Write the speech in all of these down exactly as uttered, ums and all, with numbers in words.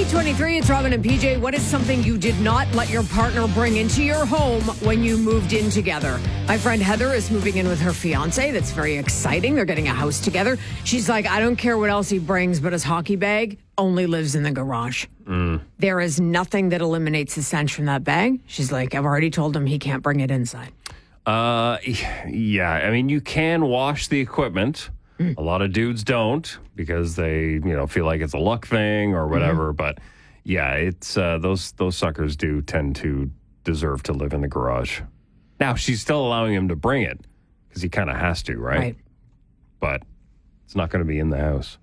eight twenty-three, it's Robin and P J. What is something you did not let your partner bring into your home when you moved in together? My friend Heather is moving in with her fiance. That's very exciting. They're getting a house together. She's like, I don't care what else he brings, but his hockey bag only lives in the garage. Mm. There is nothing that eliminates the stench from that bag. She's like, I've already told him he can't bring it inside. Uh, yeah, I mean, you can wash the equipment. Mm. A lot of dudes don't because they, you know, feel like it's a luck thing or whatever. Mm-hmm. But yeah, it's uh, those those suckers do tend to deserve to live in the garage. Now, she's still allowing him to bring it because he kind of has to, right? Right. But it's not going to be in the house.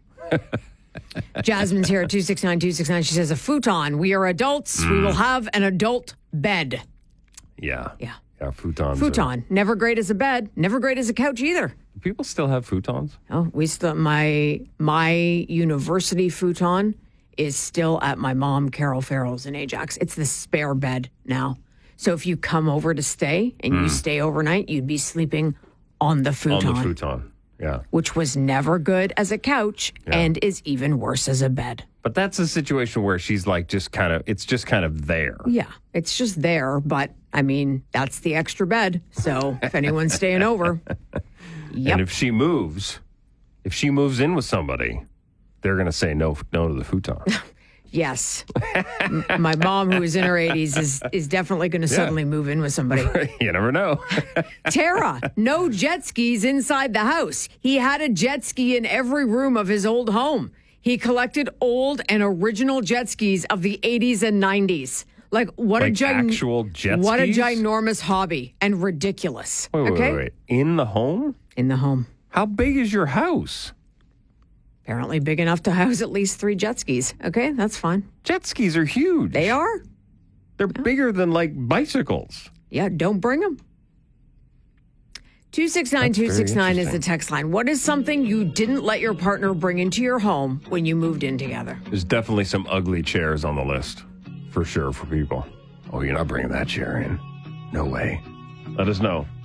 Jasmine's here at two six nine, two six nine. She says, a futon. We are adults. Mm. We will have an adult bed. Yeah. Yeah. Yeah, futons. Futon. Are... Never great as a bed. Never great as a couch either. Do people still have futons? Oh, we still, my, my university futon is still at my mom, Carol Farrell's in Ajax. It's the spare bed now. So if you come over to stay and mm. you stay overnight, you'd be sleeping on the futon. On the futon. Yeah. Which was never good as a couch yeah. and is even worse as a bed. But that's a situation where she's like just kind of, it's just kind of there. Yeah, it's just there. But I mean, that's the extra bed. So if anyone's staying over. Yep. And if she moves, if she moves in with somebody, they're going to say no, no to the futon. Yes. M- my mom, who is in her eighties, is is definitely going to yeah. suddenly move in with somebody. You never know. Tara, no jet skis inside the house. He had a jet ski in every room of his old home. He collected old and original jet skis of the eighties and nineties. Like, what like a gin- actual jet What skis? a ginormous hobby and ridiculous. Wait, wait, okay? wait, wait. In the home? In the home. How big is your house? Apparently big enough to house at least three jet skis. Okay, that's fine. Jet skis are huge. They are. They're yeah. bigger than, like, bicycles. Yeah, don't bring them. two six nine, two six nine is the text line. What is something you didn't let your partner bring into your home when you moved in together? There's definitely some ugly chairs on the list, for sure, for people. Oh, you're not bringing that chair in? No way. Let us know.